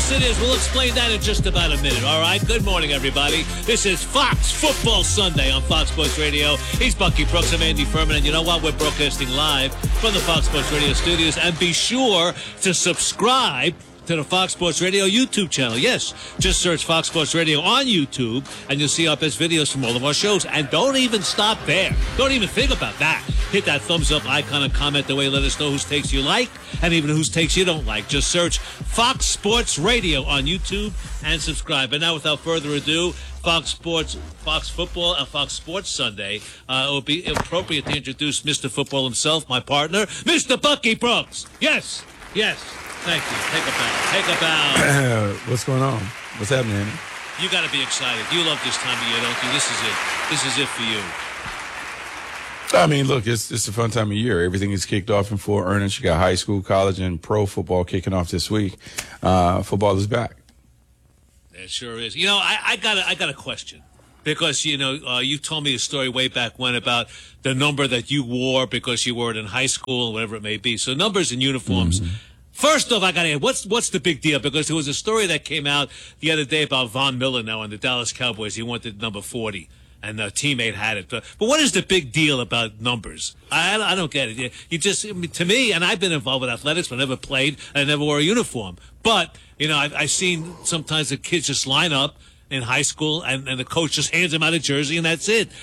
Yes, it is. We'll explain that in just about a minute, all right? Good morning, everybody. This is Fox Football Sunday on Fox Sports Radio. He's Bucky Brooks. I'm Andy Furman, and you know what? We're broadcasting live from the Fox Sports Radio studios, and be sure to subscribe to the Fox Sports Radio YouTube channel. Yes, just search Fox Sports Radio on YouTube, and you'll see our best videos from all of our shows. And don't even stop there. Don't even think about that. Hit that thumbs up icon and comment the way. Let us know whose takes you like and even whose takes you don't like. Just search Fox Sports Radio on YouTube and subscribe. And now, without further ado, Fox Sports, Fox Football, and Fox Sports Sunday. It would be appropriate to introduce Mr. Football himself, my partner, Mr. Bucky Brooks. Yes, yes. Thank you. Take a bow. What's going on? What's happening, Andy? You got to be excited. You love this time of year, don't you? This is it. This is it for you. I mean, look, it's a fun time of year. Everything is kicked off in full earnest. You got high school, college, and pro football kicking off this week. Football is back. It sure is. You know, I got a question. Because, you know, you told me a story way back when about the number that you wore because you wore it in high school or whatever it may be. So numbers and uniforms. Mm-hmm. First off, I got to ask, what's the big deal? Because there was a story that came out the other day about Von Miller now on the Dallas Cowboys. He wanted number 40, and a teammate had it. But what is the big deal about numbers? I don't get it. You just, I mean, to me, and I've been involved with athletics, but I never played, and I never wore a uniform. But, you know, I've seen sometimes the kids just line up in high school, and the coach just hands them out a jersey, and that's it.